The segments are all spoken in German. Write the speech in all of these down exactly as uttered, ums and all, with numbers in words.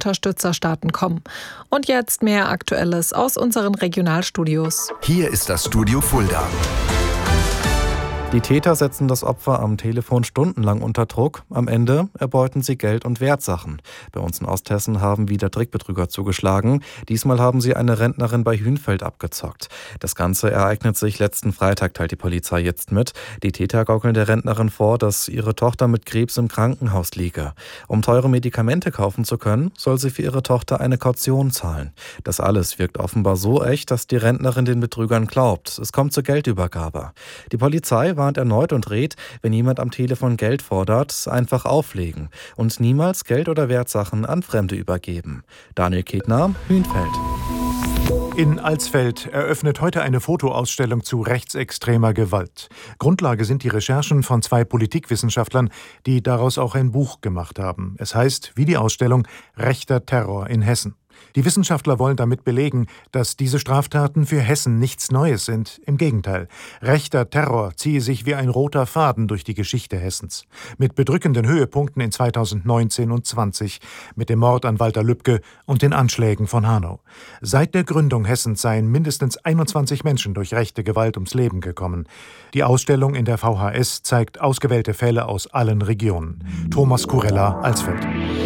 Unterstützerstaaten kommen. Und jetzt mehr Aktuelles aus unseren Regionalstudios. Hier ist das Studio Fulda. Die Täter setzen das Opfer am Telefon stundenlang unter Druck. Am Ende erbeuten sie Geld und Wertsachen. Bei uns in Osthessen haben wieder Trickbetrüger zugeschlagen. Diesmal haben sie eine Rentnerin bei Hünfeld abgezockt. Das Ganze ereignet sich letzten Freitag, teilt die Polizei jetzt mit. Die Täter gaukeln der Rentnerin vor, dass ihre Tochter mit Krebs im Krankenhaus liege. Um teure Medikamente kaufen zu können, soll sie für ihre Tochter eine Kaution zahlen. Das alles wirkt offenbar so echt, dass die Rentnerin den Betrügern glaubt. Es kommt zur Geldübergabe. Die Polizei warnt erneut und rät, wenn jemand am Telefon Geld fordert, einfach auflegen und niemals Geld oder Wertsachen an Fremde übergeben. Daniel Ketner, Hünfeld. In Alsfeld eröffnet heute eine Fotoausstellung zu rechtsextremer Gewalt. Grundlage sind die Recherchen von zwei Politikwissenschaftlern, die daraus auch ein Buch gemacht haben. Es heißt, wie die Ausstellung, Rechter Terror in Hessen. Die Wissenschaftler wollen damit belegen, dass diese Straftaten für Hessen nichts Neues sind. Im Gegenteil, rechter Terror ziehe sich wie ein roter Faden durch die Geschichte Hessens. Mit bedrückenden Höhepunkten in zweitausendneunzehn und zwanzig, mit dem Mord an Walter Lübcke und den Anschlägen von Hanau. Seit der Gründung Hessens seien mindestens einundzwanzig Menschen durch rechte Gewalt ums Leben gekommen. Die Ausstellung in der V H S zeigt ausgewählte Fälle aus allen Regionen. Thomas Kurella, Alsfeld.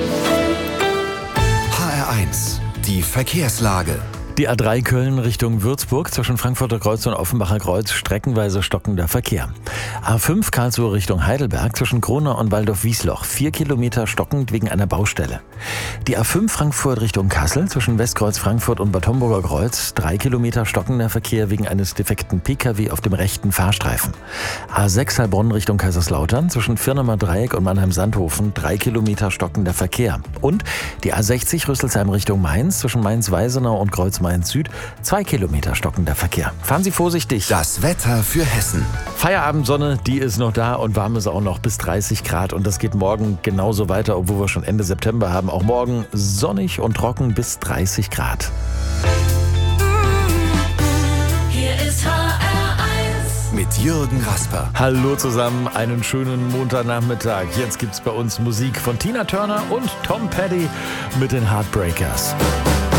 H R eins, die Verkehrslage. Die A drei Köln Richtung Würzburg zwischen Frankfurter Kreuz und Offenbacher Kreuz streckenweise stockender Verkehr. A fünf Karlsruhe Richtung Heidelberg zwischen Kronau und Waldorf-Wiesloch vier Kilometer stockend wegen einer Baustelle. Die A fünf Frankfurt Richtung Kassel zwischen Westkreuz Frankfurt und Bad Homburger Kreuz drei Kilometer stockender Verkehr wegen eines defekten Pkw auf dem rechten Fahrstreifen. A sechs Heilbronn Richtung Kaiserslautern zwischen Firnemer Dreieck und Mannheim-Sandhofen drei Kilometer stockender Verkehr. Und die A sechzig Rüsselsheim Richtung Mainz zwischen Mainz-Weisenau und Kreuz-Mainz Süd, zwei Kilometer stockender Verkehr. Fahren Sie vorsichtig. Das Wetter für Hessen. Feierabendsonne, die ist noch da und warm ist auch noch bis dreißig Grad. Und das geht morgen genauso weiter, obwohl wir schon Ende September haben. Auch morgen sonnig und trocken bis dreißig Grad. Hier ist H R eins mit Jürgen Rasper. Hallo zusammen, einen schönen Montagnachmittag. Jetzt gibt's bei uns Musik von Tina Turner und Tom Petty mit den Heartbreakers.